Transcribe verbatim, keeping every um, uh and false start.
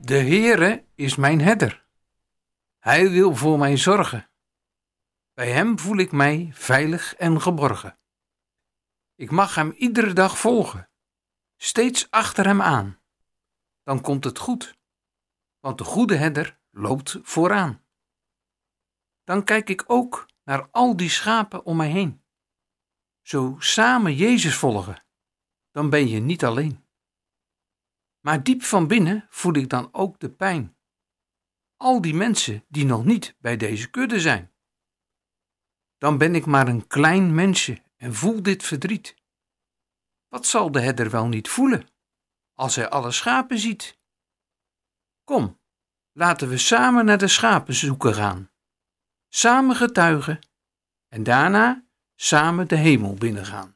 De Heere is mijn herder. Hij wil voor mij zorgen. Bij hem voel ik mij veilig en geborgen. Ik mag hem iedere dag volgen, steeds achter hem aan. Dan komt het goed, want de goede herder loopt vooraan. Dan kijk ik ook naar al die schapen om mij heen. Zo samen Jezus volgen, dan ben je niet alleen. Maar diep van binnen voel ik dan ook de pijn. Al die mensen die nog niet bij deze kudde zijn. Dan ben ik maar een klein mensje en voel dit verdriet. Wat zal de herder wel niet voelen als hij alle schapen ziet? Kom, laten we samen naar de schapen zoeken gaan. Samen getuigen en daarna samen de hemel binnengaan.